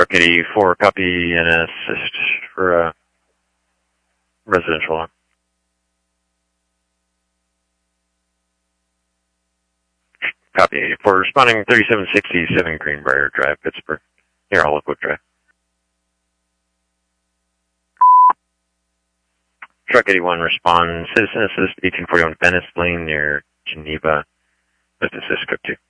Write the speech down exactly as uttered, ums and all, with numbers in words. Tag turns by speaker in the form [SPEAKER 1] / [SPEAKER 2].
[SPEAKER 1] eighty-four, copy, and assist for uh, residential alarm. Copy eighty-four, responding thirty-seven sixty-seven Greenbrier Drive, Pittsburgh, near Hollywood Drive. Truck eighty-one, respond, citizen assist, eighteen forty-one Venice Lane, near Geneva, with assist, code two.